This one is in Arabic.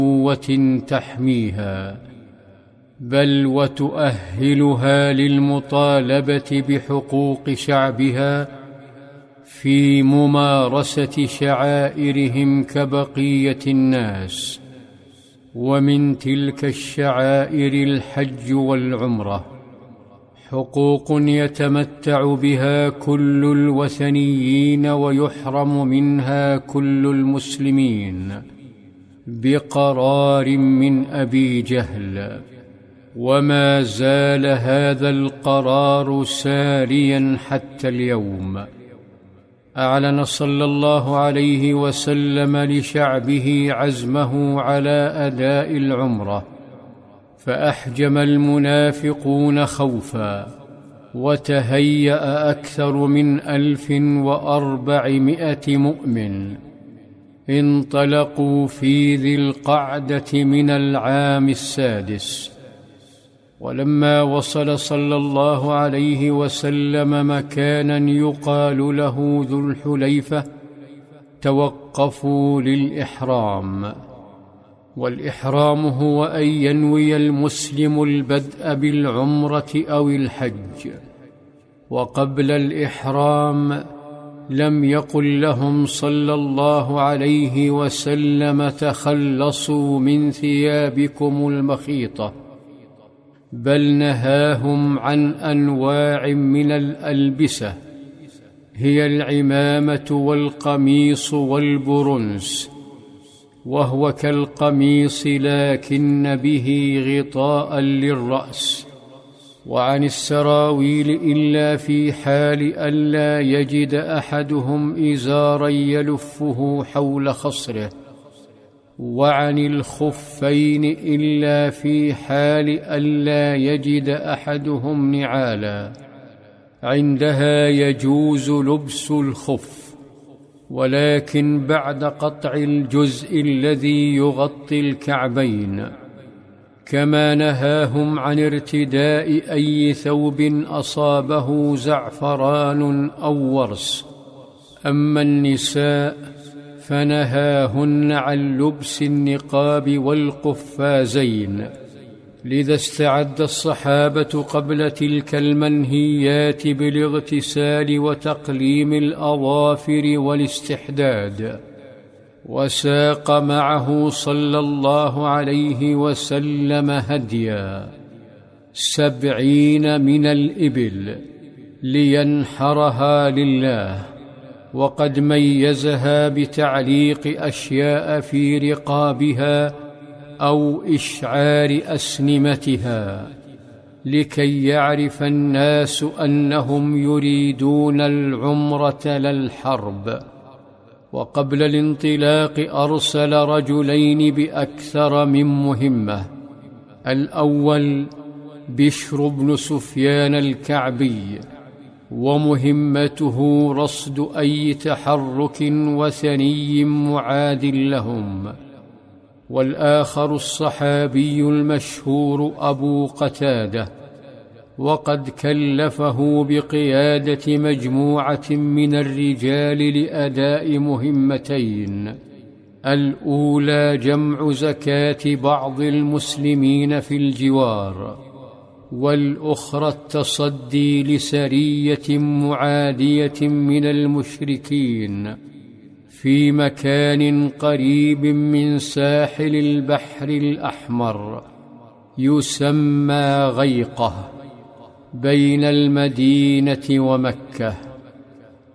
قوة تحميها، بل وتؤهلها للمطالبة بحقوق شعبها في ممارسة شعائرهم كبقية الناس. ومن تلك الشعائر الحج والعمرة، حقوق يتمتع بها كل الوثنيين ويحرم منها كل المسلمين بقرار من أبي جهل، وما زال هذا القرار ساريا حتى اليوم. أعلن صلى الله عليه وسلم لشعبه عزمه على أداء العمرة، فأحجم المنافقون خوفا، وتهيأ أكثر من 1400 مؤمن. انطلقوا في ذي القعدة من العام السادس، ولما وصل صلى الله عليه وسلم مكانا يقال له ذو الحليفة توقفوا للإحرام. والإحرام هو أن ينوي المسلم البدء بالعمرة أو الحج. وقبل الإحرام لم يقل لهم صلى الله عليه وسلم تخلصوا من ثيابكم المخيطة، بل نهاهم عن أنواع من الألبسة هي العمامة والقميص والبرنس، وهو كالقميص لكن به غطاء للرأس، وعن السراويل إلا في حال ألا يجد أحدهم إزارا يلفه حول خصره، وعن الخفين إلا في حال ألا يجد أحدهم نعالا، عندها يجوز لبس الخف، ولكن بعد قطع الجزء الذي يغطي الكعبين. كما نهاهم عن ارتداء أي ثوب أصابه زعفران أو ورس. أما النساء فنهاهن عن لبس النقاب والقفازين. لذا استعد الصحابة قبل تلك المنهيات بالاغتسال وتقليم الأظافر والاستحداد، وساق معه صلى الله عليه وسلم هديا 70 من الإبل لينحرها لله، وقد ميزها بتعليق أشياء في رقابها أو إشعار أسنمتها، لكي يعرف الناس أنهم يريدون العمرة لا الحرب. وقبل الانطلاق أرسل رجلين بأكثر من مهمة. الأول بشر بن سفيان الكعبي، ومهمته رصد أي تحرك وثني معاد لهم. والآخر الصحابي المشهور أبو قتادة، وقد كلفه بقيادة مجموعة من الرجال لأداء مهمتين: الأولى جمع زكاة بعض المسلمين في الجوار، والأخرى التصدي لسرية معادية من المشركين في مكان قريب من ساحل البحر الأحمر يسمى غيقة بين المدينة ومكة.